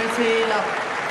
40 love.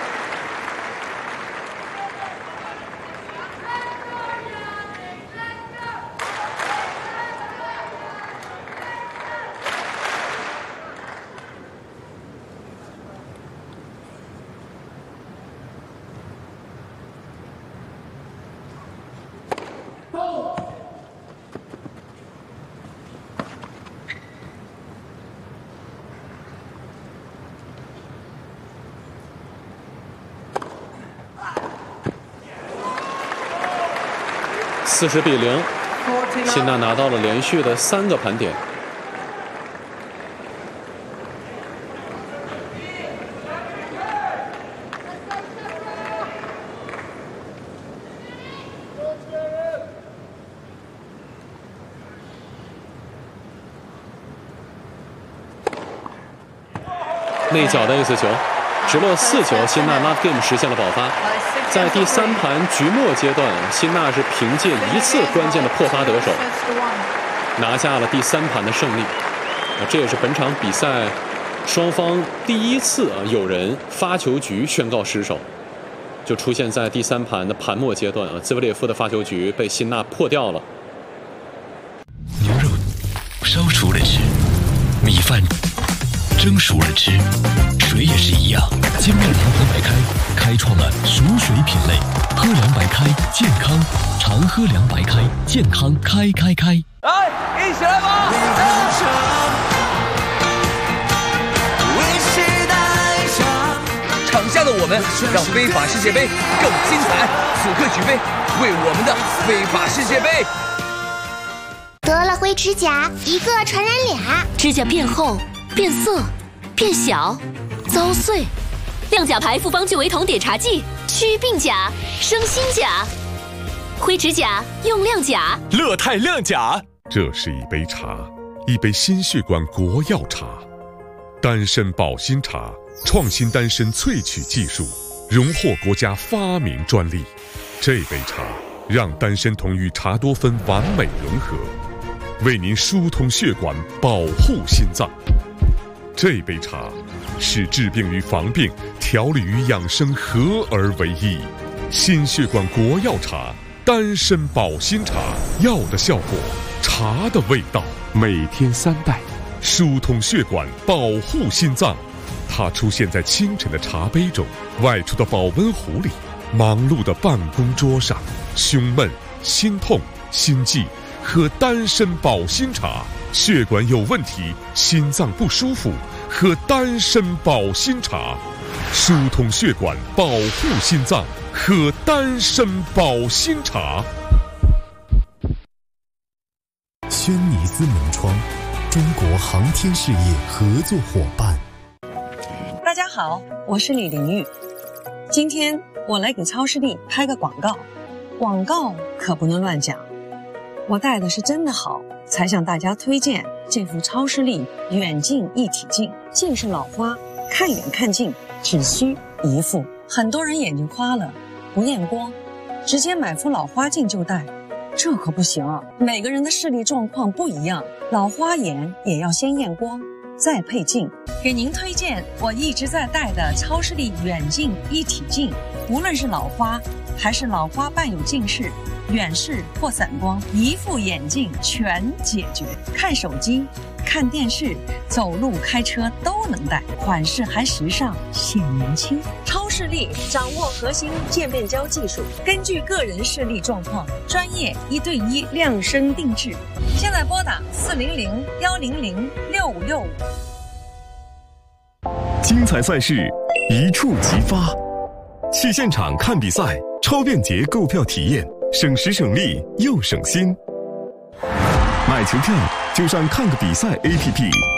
40比0，辛纳拿到了连续的3个盘点。内角的 ace 球，直落4球，辛纳 love game 实现了爆发。在第3盘局末阶段，辛纳是凭借1次关键的破发得手，拿下了第3盘的胜利。这也是本场比赛双方第1次有人发球局宣告失手，就出现在第3盘的盘末阶段兹维列夫的发球局被辛纳破掉了。 牛肉烧熟了吃，米饭蒸熟了吃，水也是一样。金麦长河白开开创了熟水品类，喝凉白开健康，常喝凉白开健康开。 来，一起来吧！场下的我们让非法世界杯更精彩，此刻举杯，为我们的非法世界杯。 得了灰指甲，一个传染俩， 指甲变厚、变色、变小、遭碎。亮甲牌复方聚维酮碘茶剂，祛病甲，生新甲。灰指甲用亮甲， 乐泰亮甲。 这是一杯茶，一杯心血管国药茶，丹参保心茶，创新丹参萃取技术，荣获国家发明专利。这杯茶让丹参酮与茶多酚完美融合，为您疏通血管，保护心脏。这杯茶是治病与防病、调理与养生合而为一。心血管国药茶，丹参保心茶，药的效果，茶的味道，每天3袋，疏通血管，保护心脏。它出现在清晨的茶杯中，外出的保温壶里，忙碌的办公桌上。胸闷、心痛、心悸，喝丹参保心茶。血管有问题，心脏不舒服，喝丹参保心茶，疏通血管，保护心脏，喝丹参保心茶。 轩尼斯门窗，中国航天事业合作伙伴。 大家好，我是李玲玉。今天我来给超视力拍个广告，广告可不能乱讲。我戴的是真的好，才向大家推荐这副超视力远近一体镜。近视老花，看远看近只需一副。很多人眼睛花了，不验光，直接买副老花镜就戴，这可不行啊！每个人的视力状况不一样，老花眼也要先验光，再配镜。给您推荐我一直在戴的超视力远近一体镜，无论是老花还是老花伴有近视、远视或散光，一副眼镜全解决。看手机、看电视、走路、开车都能戴，款式还时尚，显年轻。超视力掌握核心渐变焦技术，根据个人视力状况，专业1对1量身定制。现在拨打400-100-6565。 精彩赛事一触即发，去现场看比赛，超便捷购票体验，省时省力又省心。买球票就上看个比赛 APP。